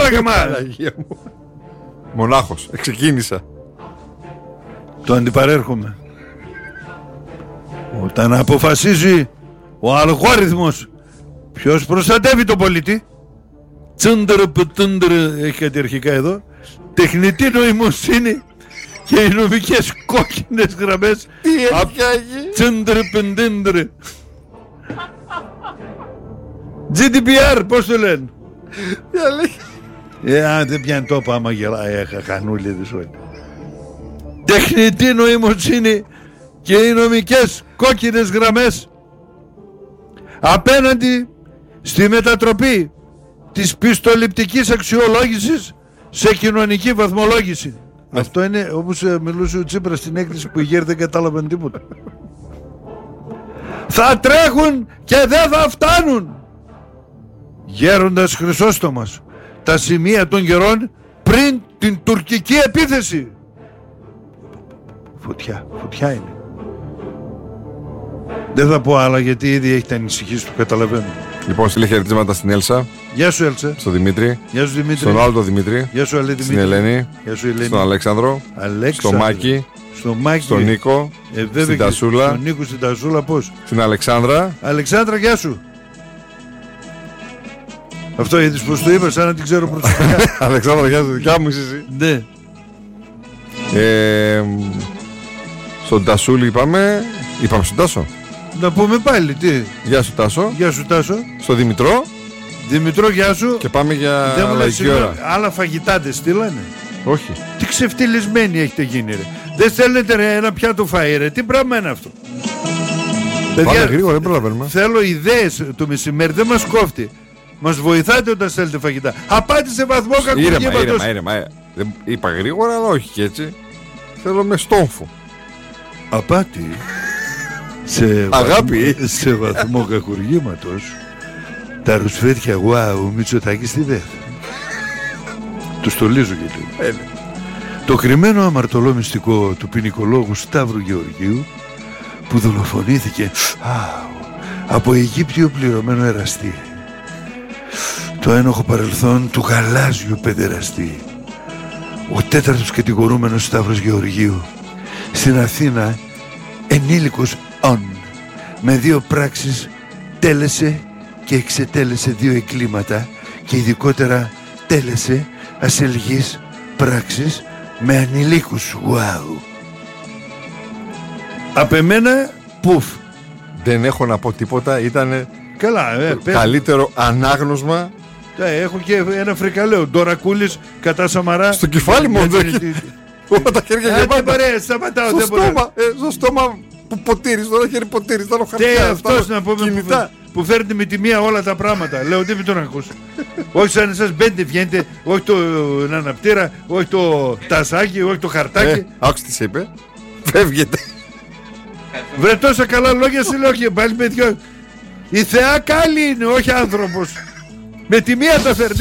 Άραγα μα. Μονάχος, ξεκίνησα. Το αντιπαρέρχομαι. Όταν αποφασίζει ο αλγόριθμος ποιος προστατεύει τον πολίτη, έχει κάτι αρχικά εδώ, τεχνητή νοημοσύνη και οι νομικές κόκκινες γραμμές. Τι έχει? GDPR, πώς το λένε? Δεν πιάνει τόπα άμα γελάει χανούλιδες όλοι. Τεχνητή νοημοσύνη και οι νομικές κόκκινες γραμμές απέναντι στη μετατροπή της πιστοληπτικής αξιολόγησης σε κοινωνική βαθμολόγηση. Αυτό είναι όπως μιλούσε ο Τσίπρας στην έκκληση που οι γέροι δεν κατάλαβαν τίποτα. Θα τρέχουν και δεν θα φτάνουν. Γέροντας Χρυσόστομας, τα σημεία των γερών πριν την τουρκική επίθεση. Φωτιά είναι. Δεν θα πω άλλα γιατί ήδη έχει τα ανησυχίες του, καταλαβαίνω. Λοιπόν, στείλε χαιρετίσματα στην Έλσα. Γεια σου Έλσα. Στον Δημήτρη. Γεια σου Δημήτρη. Στον άλλο τον Δημήτρη. Γεια σου Δημήτρη. Στην Ελένη. Γεια σου Ελένη. Στον Αλέξανδρο. Στο Μάκη. Στον Νίκο. Στην Τασούλα. Στον Νίκο, στην Τασούλα πώς? Στην Αλεξάνδρα. Αλεξάνδρα, γεια σου. Αυτό είδες πως το είπα, σαν να την ξέρω προσωπικά. Αλεξάνδρα, γεια σου, δικιά μου είσαι εσύ. Ναι. Στον Τασούλη είπαμε στον Τάσο. Να πούμε πάλι τι. Γεια σου Τάσο. Γεια σου Τάσο. Στο Δημητρό. Δημητρό, γεια σου. Και πάμε για λαϊκή ώρα. Άλλα φαγητά δεν στείλανε? Όχι. Τι ξεφτυλισμένοι έχετε γίνει ρε. Δεν θέλετε ρε ένα πιάτο φαΐ ρε. Τι πράγμα είναι αυτό? Παιδιά, πάμε γρήγορα, δεν προλαβαίνουμε. Θέλω ιδέες το μεσημέρι, δεν μας κόφτει. Μας βοηθάτε όταν στέλνετε φαγητά. Απάτη σε βαθμό κακουργήματος. Ήρεμα. Δεν είπα γρήγορα, αλλά όχι και έτσι. Θέλω με στόμφο. Απάτη σε βαθμό κακουργήματος. Τα ρουσφέτια ο Μητσοτάκης τι δεν. Του στολίζω γιατί. Το κρυμμένο αμαρτωλό μυστικό του ποινικολόγου Σταύρου Γεωργίου που δολοφονήθηκε από Αιγύπτιο πληρωμένο εραστή. Το ένοχο παρελθόν του γαλάζιου παιδεραστή. Ο τέταρτος κατηγορούμενος Σταύρος Γεωργίου στην Αθήνα ενήλικος με 2 πράξεις τέλεσε και εξετέλεσε 2 εγκλήματα και ειδικότερα τέλεσε ασελγείς πράξεις με ανηλίκους. Απ' εμένα πουφ. Δεν έχω να πω τίποτα. Ήτανε καλά, καλύτερο ανάγνωσμα. Έχω και ένα φρικαλαίο. Ντορακούλης κατά Σαμαρά. Στο κεφάλι μου όλα τα χέρια γεμάτα. Σταματάω. Στο στόμα που ποτήρι, στο χέρι ποτήρι. Αυτός να πούμε που φέρνει με τη μία όλα τα πράγματα. Λέω τι μην τον ακούς. Όχι σαν εσάς μπαίνετε, βγαίνετε. Όχι το αναπτήρα, όχι το τασάκι, όχι το χαρτάκι. Άκουσε τι σε είπε. Φεύγετε. Βρε τόσα καλά λόγια σε λέω και πάλι με δυο. Η θεά καλή είναι, όχι άνθρωπος. Με τη μία τα φέρνει.